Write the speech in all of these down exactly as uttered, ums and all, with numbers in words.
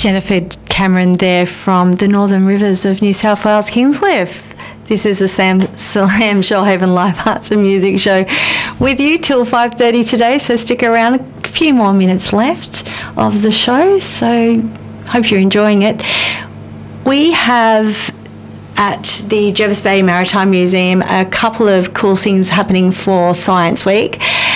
Jennifer Cameron there from the Northern Rivers of New South Wales, Kingscliff. This is the Sam Salam Shoalhaven Live Arts and Music Show with you till five thirty today, so stick around. A few more minutes left of the show, so hope you're enjoying it. We have at the Jervis Bay Maritime Museum a couple of cool things happening for Science Week.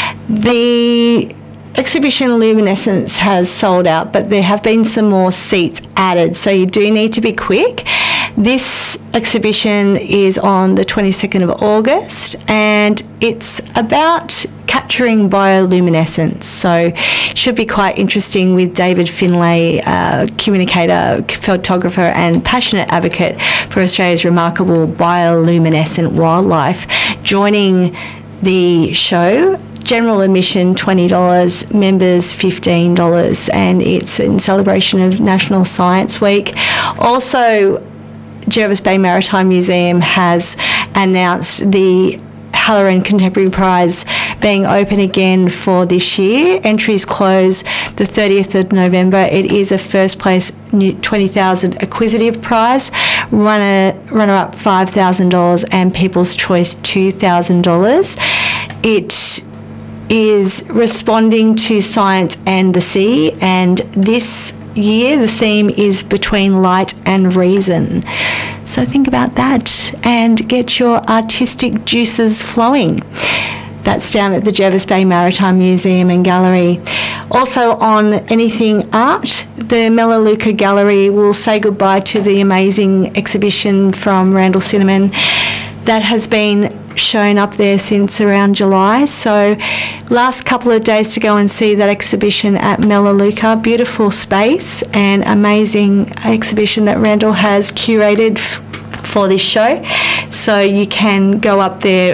The exhibition Luminescence has sold out, but there have been some more seats added, so you do need to be quick. This exhibition is on the twenty-second of August, and it's about capturing bioluminescence, so should be quite interesting with David Finlay, uh, communicator, photographer and passionate advocate for Australia's remarkable bioluminescent wildlife, joining the show. General admission twenty dollars, members fifteen dollars, and it's in celebration of National Science Week. Also, Jervis Bay Maritime Museum has announced the Halloran Contemporary Prize being open again for this year. Entries close the thirtieth of November. It is a first place twenty thousand dollars acquisitive prize, runner runner up five thousand dollars, and People's Choice two thousand dollars. It is responding to science and the sea, and this year the theme is between light and reason. So think about that and get your artistic juices flowing. That's down at the Jervis Bay Maritime Museum and Gallery. Also on Anything Art, the Melaleuca Gallery will say goodbye to the amazing exhibition from Randall Cinnamon that has been shown up there since around July. So last couple of days to go and see that exhibition at Melaleuca. Beautiful space and amazing exhibition that Randall has curated f- for this show. So you can go up there